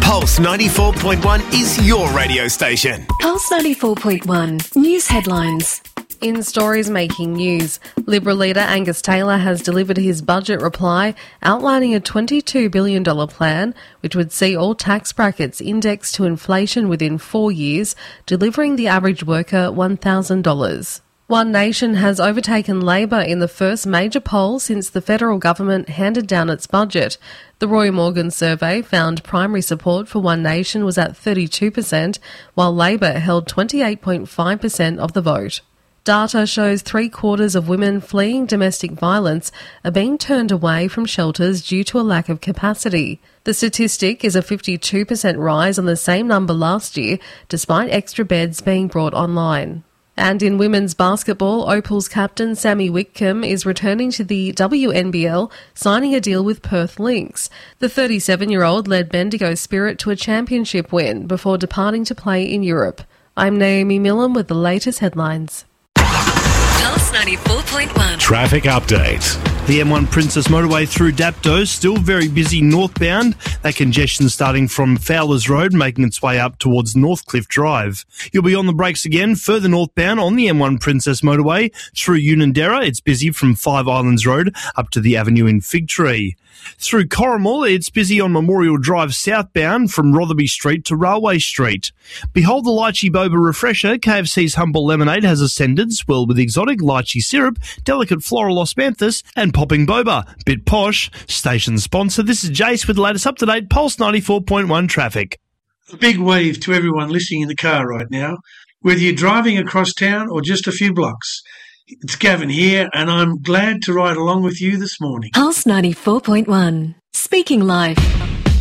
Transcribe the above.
Pulse 94.1 is your radio station. Pulse 94.1 News headlines. In stories making news, Liberal leader Angus Taylor has delivered his budget reply outlining a $22 billion plan which would see all tax brackets indexed to inflation within 4 years, delivering the average worker $1,000. One Nation has overtaken Labor in the first major poll since the federal government handed down its budget. The Roy Morgan survey found primary support for One Nation was at 32%, while Labor held 28.5% of the vote. Data shows 3/4 of women fleeing domestic violence are being turned away from shelters due to a lack of capacity. The statistic is a 52% rise on the same number last year, despite extra beds being brought online. And in women's basketball, Opal's captain Sammy Whitcomb is returning to the WNBL, signing a deal with Perth Lynx. The 37-year-old led Bendigo Spirit to a championship win before departing to play in Europe. I'm Naomi Millam with the latest headlines. Pulse 94.1. Traffic update. The M1 Princess Motorway through Dapto, still very busy northbound. That congestion starting from Fowlers Road, making its way up towards Northcliffe Drive. You'll be on the brakes again, further northbound on the M1 Princess Motorway through Unanderra. It's busy from Five Islands Road up to the avenue in Fig Tree. Through Corrimal, it's busy on Memorial Drive southbound from Rotherby Street to Railway Street. Behold the Lychee Boba Refresher. KFC's Humble Lemonade has ascended, swirled with exotic lychee syrup, delicate floral osmanthus, and popping boba. Bit posh. Station sponsor. This is Jace with the latest up-to-date Pulse 94.1 traffic. A big wave to everyone listening in the car right now, whether you're driving across town or just a few blocks. It's Gavin here, and I'm glad to ride along with you this morning. Pulse 94.1. Speaking live.